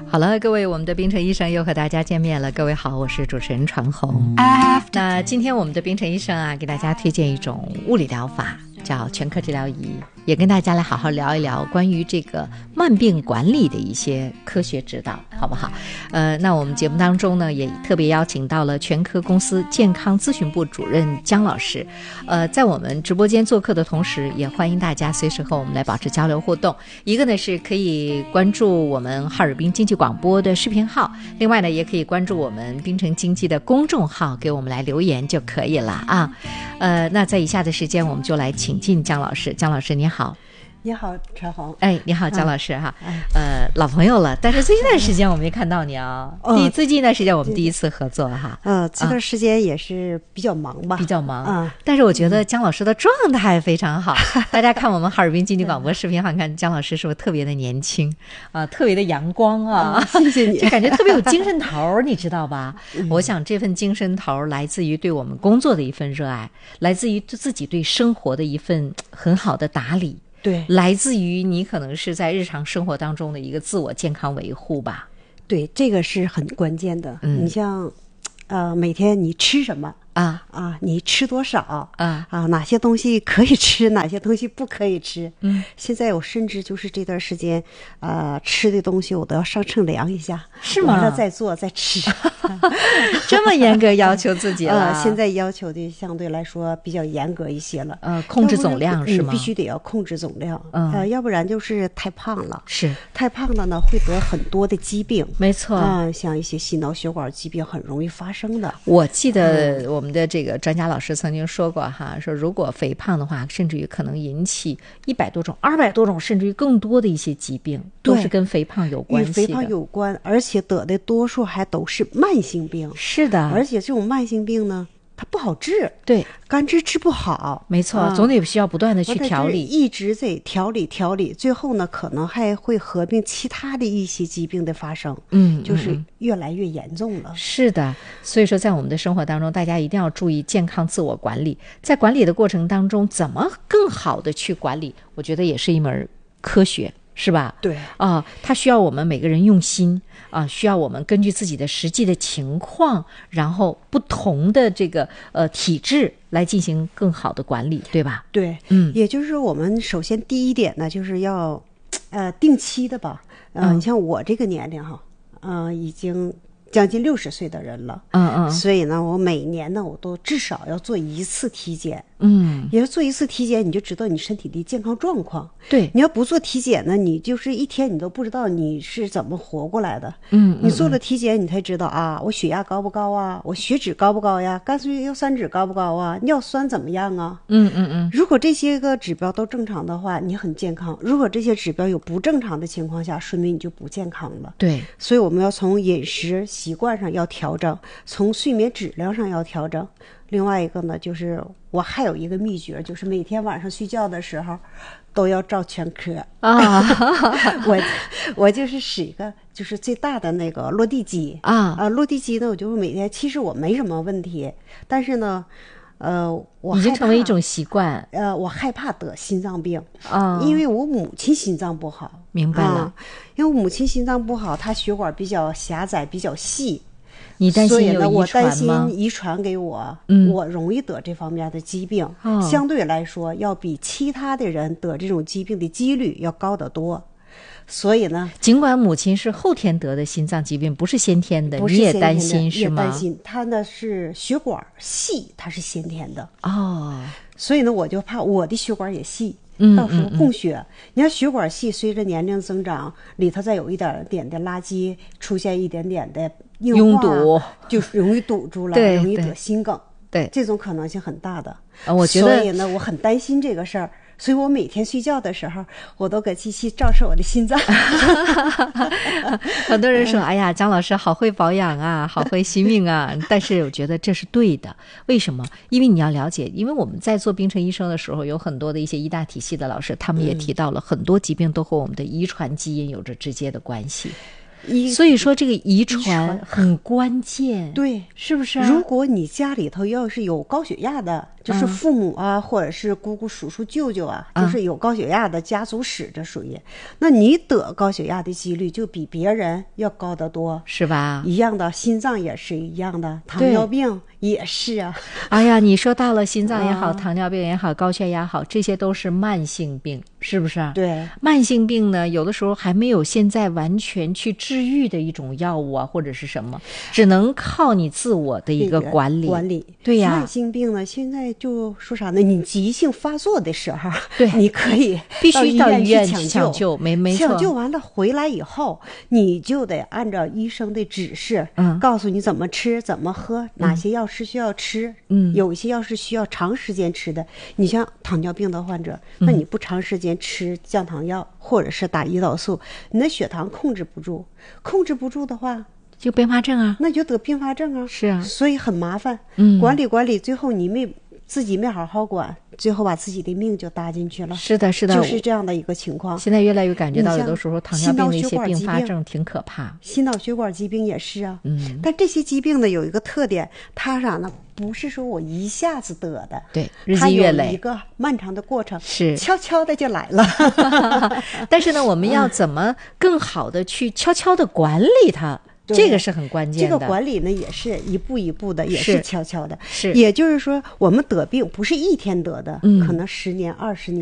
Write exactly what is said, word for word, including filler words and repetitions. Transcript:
好了，各位，我们的冰城医生又和大家见面了。各位好，我是主持人传红。那今天我们的冰城医生啊，给大家推荐一种物理疗法，叫全科治疗仪，也跟大家来好好聊一聊关于这个慢病管理的一些科学指导，好不好？呃，那我们节目当中呢，也特别邀请到了全科公司健康咨询部主任姜老师。呃，在我们直播间做客的同时，也欢迎大家随时和我们来保持交流互动。一个呢是可以关注我们哈尔滨经济广播的视频号，另外呢也可以关注我们冰城经济的公众号，给我们来留言就可以了啊。呃，那在以下的时间，我们就来请进姜老师。姜老师你好。 你好，陈红。 哎，你好，姜老师哈。嗯、呃，老朋友了，但是最近一段时间我没看到你啊。 哦、 第最近一段时间我们第一次合作哈。 呃，这段时间也是比较忙吧。 比较忙。 嗯。 但是我觉得姜老师的状态非常好。嗯、大家看我们哈尔滨经济广播视频号，看姜老师是不是特别的年轻啊、呃，特别的阳光啊？ 嗯、谢谢你。 就感觉特别有精神头，你知道吧？嗯、我想这份精神头来自于对我们工作的一份热爱，来自于自己对生活的一份很好的打理。 对， 来自于你可能是在日常生活当中的一个自我健康维护吧。 对，这个是很关键的。 嗯， 你像，呃，每天你吃什么啊啊？你吃多少啊？ 啊？哪些东西可以吃，哪些东西不可以吃？ 嗯， 现在我甚至就是这段时间，呃，吃的东西我都要上称量一下， 是吗？ 完了再做再吃。 这么严格要求自己了？ 呃，现在要求的相对来说比较严格一些了。 呃，控制总量是吗？ 你必须得要控制总量， 嗯、 呃，要不然就是太胖了。 是太胖了呢，会得很多的疾病。 没错啊、呃，像一些心脑血管疾病很容易发生的。 我记得我们的这个专家老师曾经说过哈，说如果肥胖的话，甚至于可能引起一百多种、二百多种，甚至于更多的一些疾病，都是跟肥胖有关系的。 与肥胖有关，而且得的多数还都是慢性病。 是的， 而且这种慢性病呢，它不好治。 对， 干治治不好。 没错， 啊、 总得需要不断的去调理， 一直在调理调理，最后呢，可能还会合并其他的一些疾病的发生。 嗯， 就是越来越严重了。 是的，所以说在我们的生活当中，大家一定要注意健康自我管理。在管理的过程当中，怎么更好的去管理，我觉得也是一门科学。是吧？ 对啊，它需要我们每个人用心啊，需要我们根据自己的实际的情况，然后不同的这个呃体质来进行更好的管理，对吧？ 对， 嗯， 也就是我们首先第一点呢，就是要呃定期的吧，呃， 嗯、 你像我这个年龄哈，呃，已经将近六十岁的人了， 嗯嗯， 所以呢，我每年呢，我都至少要做一次体检。 嗯， 也是做一次体检，你就知道你身体的健康状况。 对， 你要不做体检呢，你就是一天你都不知道你是怎么活过来的。 嗯， 你做了体检，你才知道啊，我血压高不高啊，我血脂高不高呀，肝酸药酸酯高不高啊，尿酸怎么样啊？ 嗯嗯嗯。 如果这些个指标都正常的话，你很健康；如果这些指标有不正常的情况下，说明你就不健康了。 对， 所以我们要从饮食习惯上要调整，从睡眠质量上要调整。另外一个呢，就是我还有一个秘诀，就是每天晚上睡觉的时候都要照全科啊。 我我就是使一个就是最大的那个落地机啊啊，落地机呢，我就每天其实我没什么问题，但是呢，呃，我已经成为一种习惯。 呃，我害怕得心脏病啊， 因为我母亲心脏不好。 明白了， 啊、因为我母亲心脏不好，她血管比较狭窄，比较细。 你担心有遗传吗？ 所以呢，我担心遗传给我， 嗯， 我容易得这方面的疾病， 哦， 相对来说要比其他的人得这种疾病的几率要高得多。所以呢， 尽管母亲是后天得的心脏疾病，不是先天的， 不是你也担心是吗？ 也担心，她呢是血管细，她是先天的哦， 所以呢，我就怕我的血管也细。 嗯， 到时候供血，嗯嗯、你看血管细，随着年龄增长，里头再有一点点的垃圾，出现一点点的硬化， 拥堵， 就容易堵住了， 对， 容易得心梗。 对， 这种可能性很大的。 啊，我觉得， 所以呢，我很担心这个事儿。所以我每天睡觉的时候，我都给机器照射我的心脏。 很多人说：“哎呀，姜老师好会保养啊，好会惜命啊。”但是我觉得这是对的。为什么？因为你要了解，因为我们在做冰城医生的时候，有很多的一些医大体系的老师，他们也提到了很多疾病都和我们的遗传基因有着直接的关系。 所以说这个遗传很关键， 对， 是不是、啊？ 如果你家里头要是有高血压的，就是父母啊，嗯、或者是姑姑、叔叔、舅舅啊，就是有高血压的家族史，这属于，嗯、那你得高血压的几率就比别人要高得多， 是吧？ 一样的，心脏也是一样的，糖尿病也是啊。 哎呀，你说到了心脏也好，啊、糖尿病也好，高血压好，这些都是慢性病，是不是？ 对， 慢性病呢，有的时候还没有现在完全去治愈的一种药物啊，或者是什么，只能靠你自我的一个管理。 管理， 对呀。 慢性病呢，现在就说啥呢？你急性发作的时候， 对， 你可以必须到医院去抢救， 抢救，没没错。 抢救完了回来以后，你就得按照医生的指示， 嗯， 告诉你怎么吃、怎么喝，哪些药是需要吃， 嗯， 有一些药是需要长时间吃的。你像糖尿病的患者，那你不长时间吃降糖药，嗯、或者是打胰岛素，你的血糖控制不住，控制不住的话。 就并发症啊， 那就得并发症啊， 是啊， 所以很麻烦。 嗯， 管理管理，最后你没自己没好好管，最后把自己的命就搭进去了。 是的，是的， 就是这样的一个情况。 现在越来越感觉到，有的时候糖尿病的一些并发症挺可怕。 心脑血管疾病也是啊， 嗯， 但这些疾病呢有一个特点，它啥呢？不是说我一下子得的， 对，日积月累， 它有一个漫长的过程， 是悄悄的就来了。 但是呢，我们要怎么更好的去悄悄的管理它？这个是很关键的。 这个管理呢，也是一步一步的，也是悄悄的。 是， 也就是说，我们得病不是一天得的， 嗯、 可能十年、二十年。